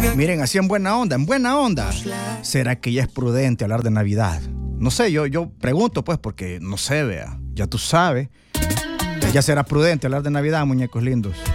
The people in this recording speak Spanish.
Miren, así en buena onda, en buena onda. ¿Será que ya es prudente hablar de Navidad? No sé, yo pregunto pues porque no sé, vea. Ya tú sabes. Ya será prudente hablar de Navidad, muñecos lindos.